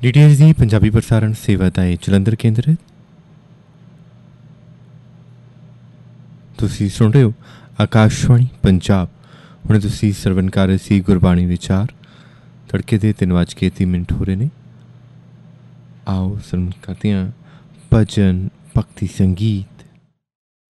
DTH ਦੀ ਪੰਜਾਬੀ ਪ੍ਰਸਾਰਣ ਸੇਵਾ ਦਾ ਇਹ ਜਲੰਧਰ ਕੇਂਦਰ ਹੈ। ਤੁਸੀਂ ਸੁਣ ਰਹੇ ਹੋ ਆਕਾਸ਼ਵਾਣੀ ਪੰਜਾਬ। ਹੁਣ ਤੁਸੀਂ ਸਰਵਣ ਕਰ ਰਹੇ ਸੀ ਗੁਰਬਾਣੀ ਵਿਚਾਰ। ਤੜਕੇ ਦੇ 3:30 ਹੋ ਰਹੇ ਨੇ। ਆਓ ਸਰਵਣ ਕਰਦੇ ਹਾਂ ਭਜਨ ਭਗਤੀ ਸੰਗੀਤ